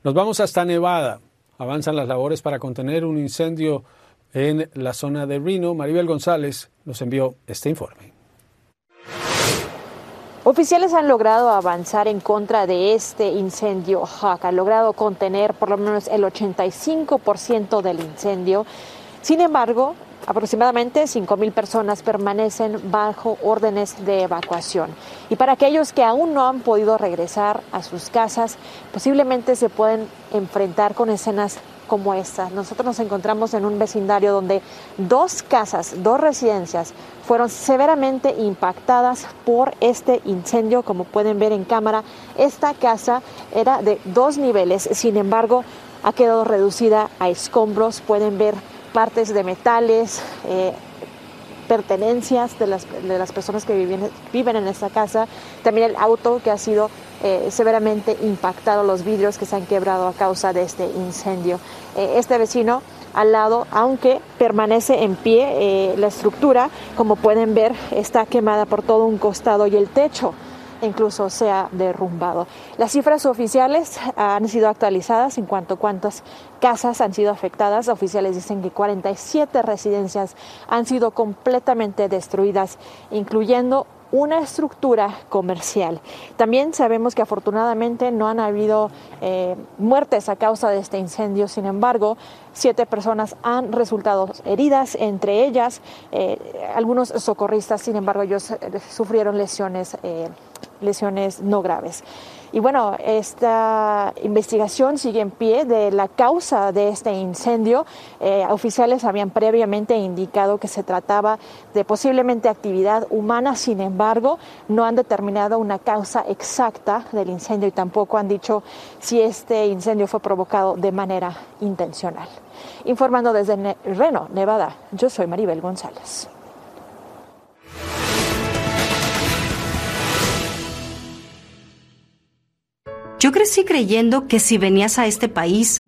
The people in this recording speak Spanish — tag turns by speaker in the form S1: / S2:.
S1: Nos vamos hasta Nevada. Avanzan las labores para contener un incendio en la zona de Reno. Maribel González nos envió este informe.
S2: Oficiales han logrado avanzar en contra de este incendio Hawk. Han logrado contener por lo menos el 85% del incendio. Sin embargo, aproximadamente 5,000 personas permanecen bajo órdenes de evacuación. Y para aquellos que aún no han podido regresar a sus casas, posiblemente se pueden enfrentar con escenas como esta. Nosotros nos encontramos en un vecindario donde 2 casas, 2 residencias fueron severamente impactadas por este incendio. Como pueden ver en cámara, esta casa era de 2 niveles, sin embargo, ha quedado reducida a escombros. Pueden ver partes de metales, pertenencias de las personas que viven en esta casa. También el auto que ha sido severamente impactado, los vidrios que se han quebrado a causa de este incendio. Este vecino al lado, aunque permanece en pie, la estructura, como pueden ver, está quemada por todo un costado y el techo incluso se ha derrumbado. Las cifras oficiales han sido actualizadas en cuanto a cuántas casas han sido afectadas. Oficiales dicen que 47 residencias han sido completamente destruidas, incluyendo una estructura comercial. También sabemos que afortunadamente no han habido muertes a causa de este incendio. Sin embargo, 7 personas han resultado heridas, entre ellas algunos socorristas. Sin embargo, ellos sufrieron lesiones no graves. Y bueno, esta investigación sigue en pie de la causa de este incendio. Oficiales habían previamente indicado que se trataba de posiblemente actividad humana. Sin embargo, no han determinado una causa exacta del incendio y tampoco han dicho si este incendio fue provocado de manera intencional. Informando desde Reno, Nevada, yo soy Maribel González.
S3: Yo crecí creyendo que si venías a este país